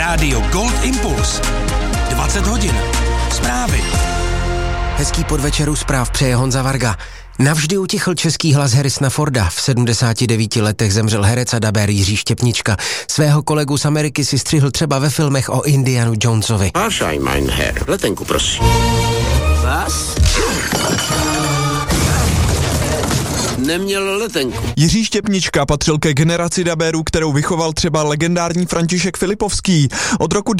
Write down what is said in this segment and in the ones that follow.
Rádio Gold Impuls. 20 hodin. Zprávy. Hezký podvečer u zpráv přeje Honza Varga. Navždy utichl český hlas Harrisona Forda. V 79 letech zemřel herec a dabér Jiří Štěpnička. Svého kolegu z Ameriky si střihl třeba ve filmech o Indianu Jonesovi. Vášaj, mein Herr. Letenku, prosím. Vás? Neměl letenku. Jiří Štěpnička patřil ke generaci dabérů, kterou vychoval třeba legendární František Filipovský. Od roku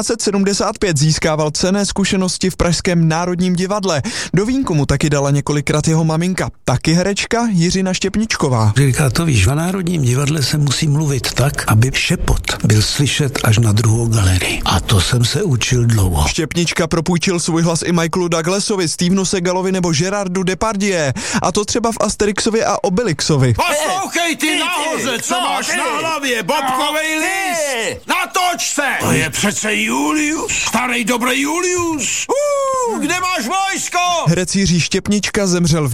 1975 získával cenné zkušenosti v pražském Národním divadle. Do vínku mu taky dala několikrát jeho maminka, taky herečka Jiřina Štěpničková. Říká, to víš, v Národním divadle se musí mluvit tak, aby šepot byl slyšet až na druhou galerii. A to jsem se učil dlouho. Štěpnička propůjčil svůj hlas i Michaelu Douglasovi, Stevenu Segalovi nebo Gerardu Depardieu. A to třeba v Asterixovi a Obelixovi. Poslouchej ty nahoře, co máš na hlavě, bobkovej list! Natoč se! To je přece Julius, starý dobrý Julius. Kde máš vojsko? Herec Jiří Štěpnička zemřel v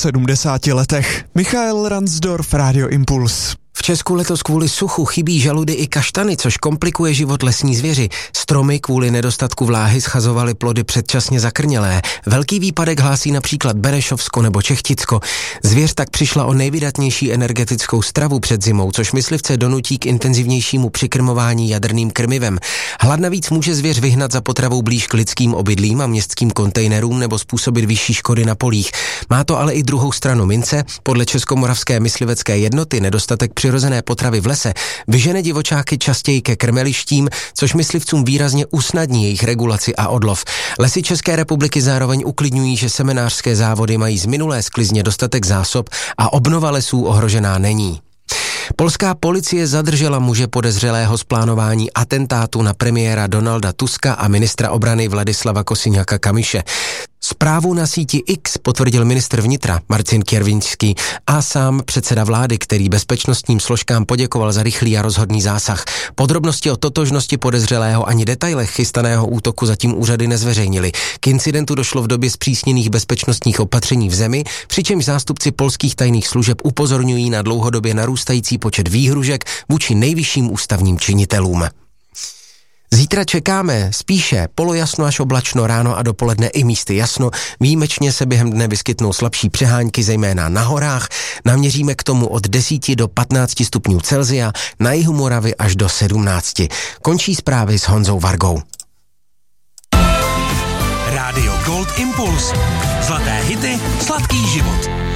79 letech. Michael Ransdorf, Radio Impuls. V Česku letos kvůli suchu chybí žaludy i kaštany, což komplikuje život lesní zvěři. Stromy kvůli nedostatku vláhy schazovaly plody předčasně zakrnělé. Velký výpadek hlásí například Benešovsko nebo Čechticko. Zvěř tak přišla o nejvydatnější energetickou stravu před zimou, což myslivce donutí k intenzivnějšímu přikrmování jadrným krmivem. Hlad navíc může zvěř vyhnat za potravou blíž k lidským obydlím a městským kontejnerům nebo způsobit vyšší škody na polích. Má to ale i druhou stranu mince. Podle Českomoravské myslivecké jednoty nedostatek přirozené potravy v lese vyžene divočáky častěji ke krmelištím, což myslivcům výrazně usnadní jejich regulaci a odlov. Lesy České republiky zároveň uklidňují, že semenářské závody mají z minulé sklizně dostatek zásob a obnova lesů ohrožená není. Polská policie zadržela muže podezřelého z plánování atentátu na premiéra Donalda Tuska a ministra obrany Vladislava Kosiniaka-Kamyše. Zprávu na síti X potvrdil ministr vnitra Marcin Kierwiński a sám předseda vlády, který bezpečnostním složkám poděkoval za rychlý a rozhodný zásah. Podrobnosti o totožnosti podezřelého ani detailech chystaného útoku zatím úřady nezveřejnili. K incidentu došlo v době zpřísněných bezpečnostních opatření v zemi, přičemž zástupci polských tajných služeb upozorňují na dlouhodobě narůstající počet výhružek vůči nejvyšším ústavním činitelům. Zítra čekáme spíše polojasno až oblačno, ráno a dopoledne i místy jasno. Výjimečně se během dne vyskytnou slabší přehánky, zejména na horách. Naměříme k tomu od 10 do 15 stupňů Celsia, na jihu Moravy až do 17. Končí zprávy s Honzou Vargou. Rádio Gold Impuls. Zlaté hity, sladký život.